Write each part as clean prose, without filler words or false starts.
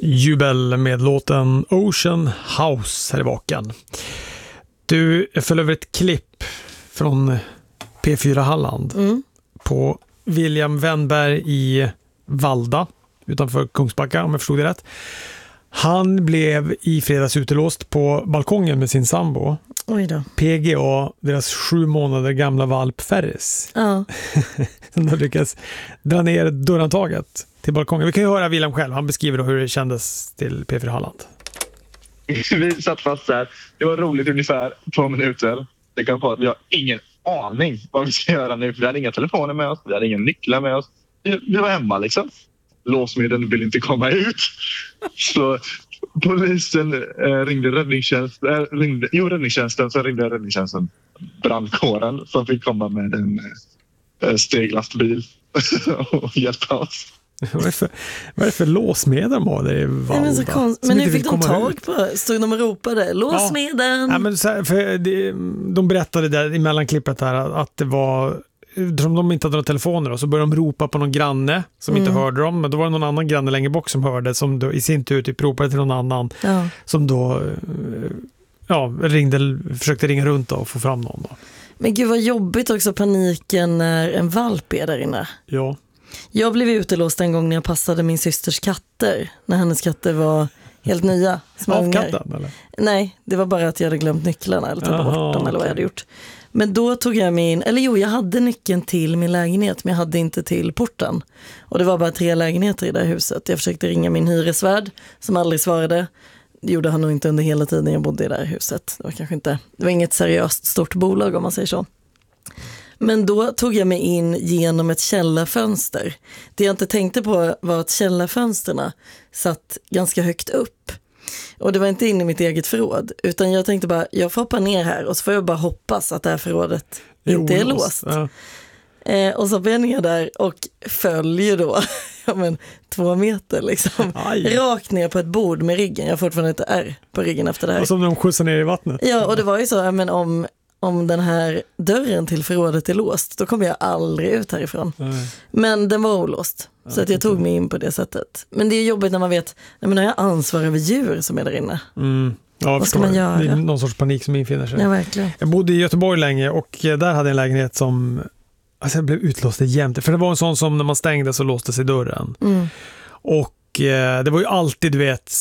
Jubel med låten Ocean House här i baken. Du föll över ett klipp från P4 Halland på William Wennberg i Valda utanför Kungsbacka, om jag förstod det rätt. Han blev i fredags utelåst på balkongen med sin sambo. Oj då. PGA, deras 7 månader gamla valp Ferris. Ja. Som har lyckats dra ner dörrantaget till balkongen. Vi kan ju höra William själv. Han beskriver då hur det kändes till P4 Halland. Vi satt fast där. Det var roligt ungefär 2 minuter. Det kan vara att vi har ingen aning vad vi ska göra nu. För vi hade inga telefoner med oss. Vi hade inga nycklar med oss. Vi var hemma liksom. Låsmedlen vill inte komma ut. Så polisen ringde räddningstjänsten. Räddningstjänsten. Så ringde räddningstjänsten brandkåren som fick komma med en steglastbil och hjälpa oss. Vad är det för låsmedel var det i Valda? Men nu fick de tag på, stod de och ropade låsmedel. Ja, men så här, för de berättade där i mellanklippet här att det var, som de inte hade några telefoner, och så började de ropa på någon granne som inte hörde dem, men då var det någon annan granne längre bort som hörde, som då i sin tur typ ropade till någon annan som då försökte ringa runt och få fram någon då. Men gud vad jobbigt också, paniken när en valp är där inne. Ja. Jag blev utelåst en gång när jag passade min systers katter. När hennes katter var helt nya. Av katten eller? Nej, det var bara att jag hade glömt nycklarna eller tagit bort dem eller vad jag hade gjort. Men då tog jag mig in, eller jag hade nyckeln till min lägenhet men jag hade inte till porten. Och det var bara 3 lägenheter i det här huset. Jag försökte ringa min hyresvärd som aldrig svarade. Det gjorde han nog inte under hela tiden jag bodde i det här huset. Det var inget seriöst stort bolag om man säger så. Men då tog jag mig in genom ett källarfönster. Det jag inte tänkte på var att källarfönsterna satt ganska högt upp. Och det var inte in i mitt eget förråd. Utan jag tänkte bara, jag får hoppa ner här och så får jag bara hoppas att det här förrådet inte är låst. Ja. Och så hoppade jag ner där och följer då 2 meter liksom. Rakt ner på ett bord med ryggen. Jag har fortfarande inte R på ryggen efter det här. Och som de skjutsar ner i vattnet. Ja, och det var ju så, men om den här dörren till förrådet är låst, då kommer jag aldrig ut härifrån. Men den var olåst. Så att jag tog mig in på det sättet. Men det är jobbigt när man vet, när jag har ansvar över djur som är där inne. Ja, vad ska man göra? Det är någon sorts panik som infinner sig. Ja, verkligen. Jag bodde i Göteborg länge och där hade jag en lägenhet som jag blev utlåst jämt. För det var en sån som när man stängde så låste sig dörren. Och det var ju alltid, du vet,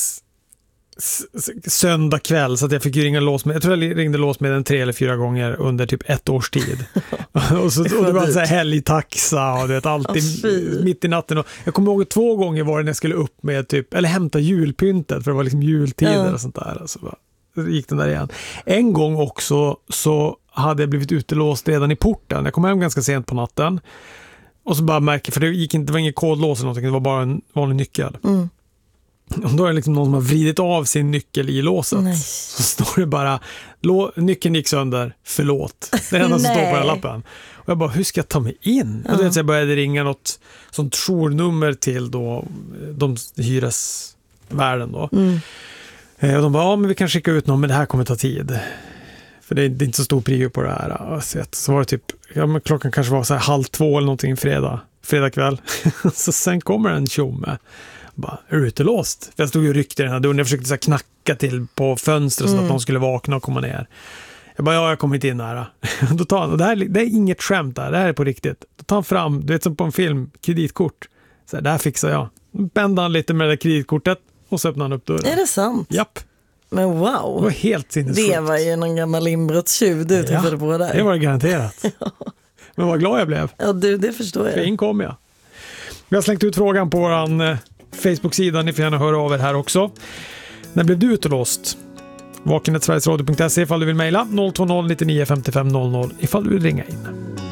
söndag kväll, så att jag fick ju ringa lås med. Jag tror jag ringde lås med den 3 eller 4 gånger under typ 1 års tid. och det var så här helgtaxa och du vet, alltid mitt i natten. Och jag kommer ihåg 2 gånger var det när jag skulle upp med typ, eller hämta julpyntet för det var liksom jultider och sånt där. Alltså så gick den där igen. En gång också så hade jag blivit utelåst redan i porten. Jag kom hem ganska sent på natten och så bara märker, för det var ingen kodlås eller någonting, det var bara en vanlig nyckel. Och då är det liksom någon som har vridit av sin nyckel i låset. Nej. Så står det bara, nyckeln gick sönder, förlåt. Det är det enda som står på den lappen. Och jag bara, hur ska jag ta mig in? Och då jag började ringa något sånt journummer till då de hyresvärden då. Och de bara, men vi kan skicka ut någon, men det här kommer ta tid. För det är inte så stor prio på det här. Så var det typ, men klockan kanske var så här 1:30 eller någonting fredag kväll. Så sen kommer en tjomme. Bara, är du utelåst? För jag stod ju och ryckte i den här dörren. Jag försökte så här knacka till på fönstret så att de skulle vakna och komma ner. Jag bara, jag har kommit in här. Då tar han, och det är inget skämt där. Det här är på riktigt. Då tar han fram, du vet som på en film, kreditkort. Så här, det här fixar jag. Då bände han lite med det där kreditkortet och så öppnade han upp dörren. Är det sant? Japp. Men wow. Det var helt sinnessjukt. Det var ju någon gammal inbrottstjuv du träffade på där. Det var det garanterat. Men vad glad jag blev. Ja, det förstår jag. För in kom jag. Vi har slängt ut frågan på vår Facebook-sida. Ni får gärna höra av er här också. När blev du utelåst? Vaken@sverigesradio.se ifall du vill mejla. 020 99 55 00 ifall du vill ringa in.